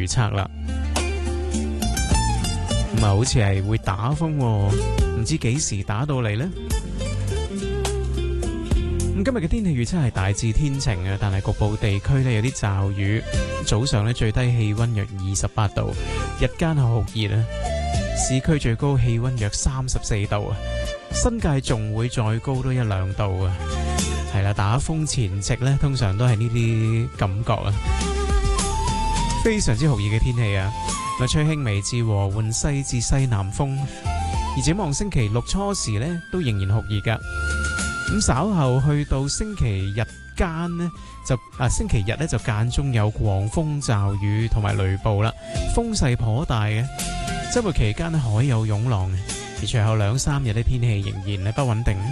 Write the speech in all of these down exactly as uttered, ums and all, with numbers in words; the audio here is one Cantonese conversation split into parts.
預測啦。咁啊，好似係會打風，唔知幾時打到嚟呢？咁今日嘅天氣預測係大致天晴嘅，但係局部地區呢有啲驟雨。早上呢最低氣溫約二十八度，日間好酷熱啊！市區最高氣溫約三十四度啊，新界仲會再高多一兩度啊。係啦，打風前夕呢，通常都係呢啲感覺啊，非常之酷熱嘅天氣啊！咪吹輕微至和緩西至西南風，而展望星期六初時呢，都仍然酷熱噶。咁稍後去到星期日間呢，就啊星期日呢就間中有狂風驟雨同埋雷暴啦，風勢頗大嘅。周末期間呢海有湧浪，而隨後兩三日呢天氣仍然係不穩定。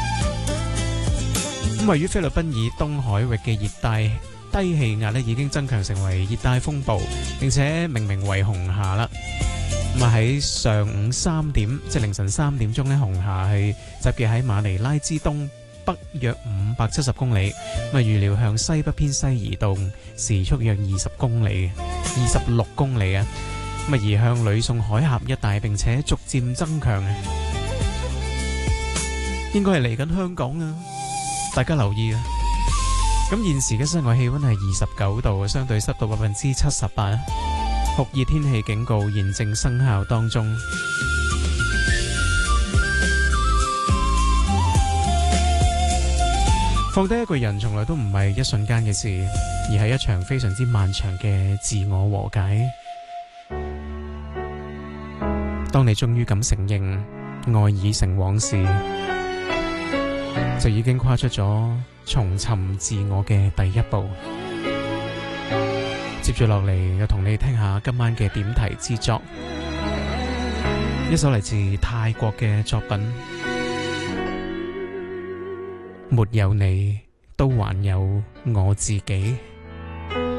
咁位於菲律賓以東海域嘅熱帶低氣壓呢已經增強成為熱帶風暴，並且命名為紅霞啦。咁啊喺上午三點，即係凌晨三點鐘呢，紅霞係集結喺馬尼拉之東北約五百七十公里，咁啊預料向西北偏西移動，時速約二十公里，二十六公里啊！咁啊移向呂宋海峽一帶，並且逐漸增強啊，應該係嚟緊香港啊！大家留意啊！咁現時嘅室外氣溫係二十九度，相對濕度百分之七十八，酷熱天氣警告現正生效當中。放低一個人從來都唔係一瞬間嘅事，而係一場非常之漫長嘅自我和解。當你終於敢承認愛已成往事，就已經跨出咗重尋自我嘅第一步。接住落嚟，又同你聽下今晚嘅點題之作，一首嚟自泰國嘅作品。沒有你，都還有我自己。